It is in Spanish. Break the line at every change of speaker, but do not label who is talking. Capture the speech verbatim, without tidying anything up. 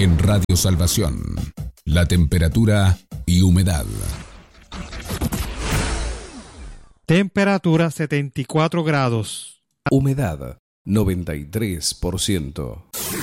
En Radio Salvación, la temperatura y humedad.
Temperatura setenta y cuatro grados.
Humedad noventa y tres por ciento.